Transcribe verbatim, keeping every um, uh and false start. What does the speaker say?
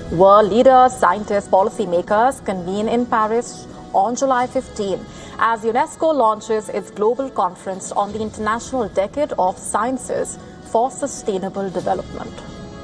World leaders, scientists, policymakers convene in Paris on July fifteenth as UNESCO launches its global conference on the International Decade of Sciences for Sustainable Development.